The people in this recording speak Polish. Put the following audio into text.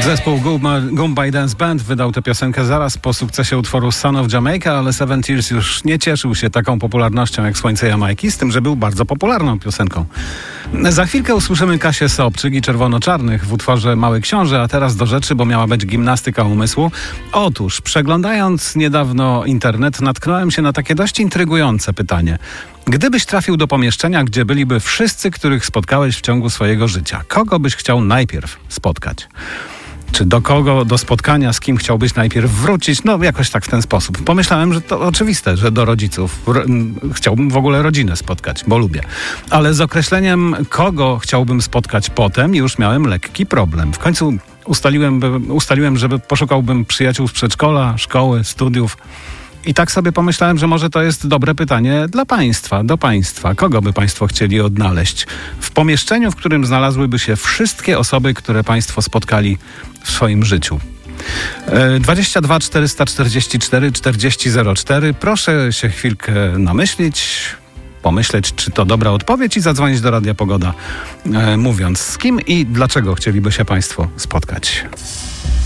Zespół Goombay Dance Band wydał tę piosenkę zaraz po sukcesie utworu Son of Jamaica, ale Seven Tears już nie cieszył się taką popularnością jak Słońce Jamajki, z tym, że był bardzo popularną piosenką. Za chwilkę usłyszymy Kasię Sobczyk i Czerwono-Czarnych w utworze Mały Książę, a teraz do rzeczy, bo miała być gimnastyka umysłu. Otóż, przeglądając niedawno internet, natknąłem się na takie dość intrygujące pytanie. Gdybyś trafił do pomieszczenia, gdzie byliby wszyscy, których spotkałeś w ciągu swojego życia, kogo byś chciał najpierw spotkać? Czy do kogo, do spotkania, z kim chciałbyś najpierw wrócić? No jakoś tak w ten sposób. Pomyślałem, że to oczywiste, że do rodziców. Chciałbym w ogóle rodzinę spotkać, bo lubię. Ale z określeniem, kogo chciałbym spotkać potem, już miałem lekki problem. W końcu ustaliłem, że poszukałbym przyjaciół z przedszkola, szkoły, studiów. I tak sobie pomyślałem, że może to jest dobre pytanie dla państwa, do państwa. Kogo by państwo chcieli odnaleźć w pomieszczeniu, w którym znalazłyby się wszystkie osoby, które państwo spotkali w swoim życiu? 22 444 4004. Proszę się chwilkę namyślić, pomyśleć, czy to dobra odpowiedź i zadzwonić do Radia Pogoda, mówiąc z kim i dlaczego chcieliby się państwo spotkać.